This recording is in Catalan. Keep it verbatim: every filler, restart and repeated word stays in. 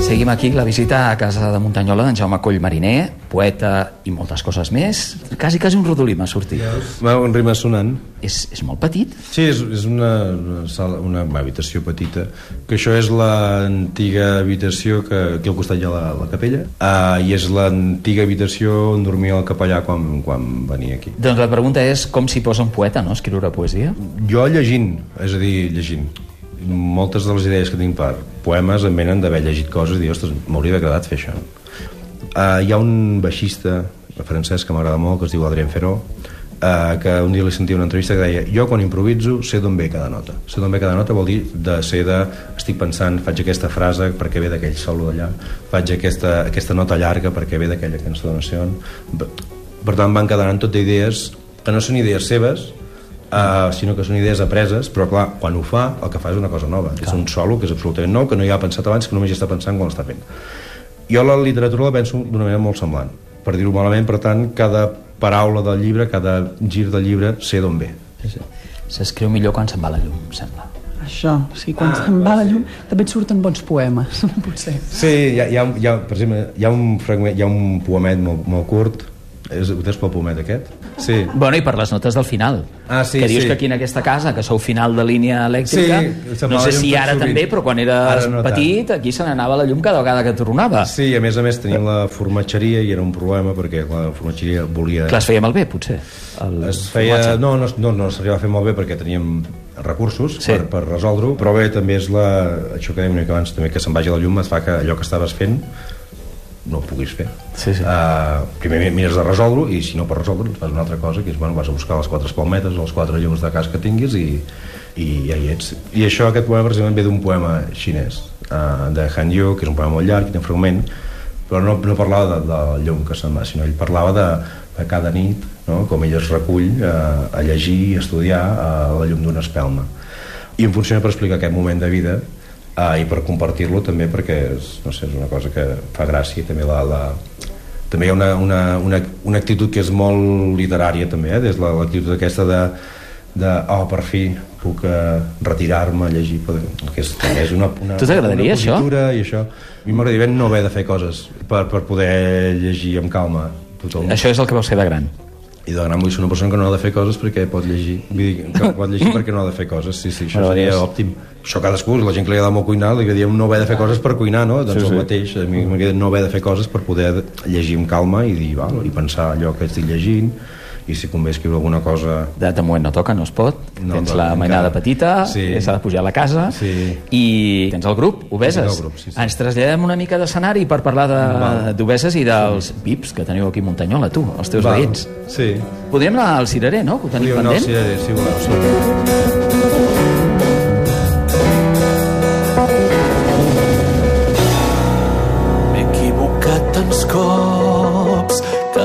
Seguim aquí la visita a casa de Muntanyola d'en Jaume Coll Mariner, poeta i moltes coses més. Quasi, quasi un rodolí m'ha sortit. Va, un rima sonant. És, és molt petit? Sí, és, és una, una, sala, una, una habitació petita, que això és l'antiga habitació que aquí al costat hi ha la, la capella, uh, i és l'antiga habitació on dormia el capellà quan, quan venia aquí. Doncs la pregunta és com s'hi posa un poeta, no?, escriure poesia? Jo llegint, és a dir, llegint. Moltes de les idees que tinc per poemes em venen d'haver llegit coses i dir, ostres, m'hauria agradat fer això. Uh, hi ha un baixista francès que m'agrada molt, que es diu Adrien Feró, uh, que un dia li sentia una entrevista que deia: jo quan improviso sé d'on ve cada nota. Sé d'on ve cada nota vol dir de ser de... estic pensant, faig aquesta frase perquè ve d'aquell solo d'allà, faig aquesta, aquesta nota llarga perquè ve d'aquella cançó. Per tant, van quedant tot d'idees que no són idees seves, Uh, sinó que són idees apreses, però clar, quan ho fa el que fa és una cosa nova, clar. És un solo que és absolutament nou, que no hi ha pensat abans, que només hi està pensant quan l'està fent. Jo la literatura la penso d'una manera molt semblant, per dir-ho malament. Per tant, cada paraula del llibre, cada gir del llibre sé d'on ve. Sí, sí. S'escriu millor quan se'n va la llum, sembla. Això, sí, quan ah. se'n va la llum també et surten bons poemes, potser. Sí, hi ha, hi ha, hi ha, per exemple, hi ha un fragment, hi ha un poemet molt, molt curt. És, ho tens pel poemet aquest? Sí. Bueno, i per les notes del final. Ah, sí, que dius sí. que aquí en aquesta casa, que sou final de línia elèctrica, sí, no sé si ara també, però quan eres no petit tant. Aquí se n'anava la llum cada vegada que tornava. Sí, a més a més tenim la formatgeria i era un problema perquè la formatgeria volia... Clar, es feia malbé, potser? Es feia... No, no, no, no s'arribava a fer malbé perquè teníem recursos sí. per, per resoldre-ho, però bé, també és la... això que dèiem una mica abans, també que se'n vagi la llum et fa que allò que estaves fent no ho puguis fer. Sí, sí. Uh, primer mires de resoldre-ho i si no pots resoldre fas una altra cosa, que és, bueno, vas a buscar les quatre palmetes o les quatre llums de cas que tinguis i, i ja hi ets. I això, aquest poema precisament ve d'un poema xinès uh, de Han Yu, que és un poema molt llarg, que té un fragment, però no, no parlava de, de la llum que se'n va, sinó ell parlava de, de cada nit, no? Com ell es recull uh, a llegir i estudiar a uh, la llum d'una espelma. I em funciona per explicar aquest moment de vida. Uh, i per compartir-lo també, perquè és, no sé, és una cosa que fa gràcia. També, la, la, també hi ha una, una, una, una actitud que és molt literària també, eh? Des de l'actitud aquesta de, de oh, per fi puc uh, retirar-me a llegir, que és, és una, una, tu t'agradaria una positura, això? I això a mi m'agradaria no haver de fer coses per, per poder llegir amb calma totalment. Això és el que vols ser de gran? I de gran vull ser una persona que no ha de fer coses perquè pot llegir, vull dir, que pot llegir perquè no ha de fer coses. Sí, sí, això seria òptim. Això cadascú, la gent que li agrada molt cuinar, li agradaria no haver de fer coses per cuinar, no? Doncs sí, sí. El mateix, a mi m'agradaria no haver de fer coses per poder llegir amb calma i dir, val, i pensar allò que estic llegint, i si convé escriure alguna cosa... De, de moment no toca, no es pot. No, tens la mainada encara. Petita, sí. S'ha de pujar a la casa, sí. I tens el grup, Obeses. Sí, grup, sí, sí. Ens traslladem una mica d'escenari per parlar d'Obeses i dels sí. Vips que teniu aquí a Muntanyola, tu, els teus veïns. Sí. Podríem anar al Cirerer, no? Que ho tenim pendent? Podríem anar al Cirerer, si voleu. Sí.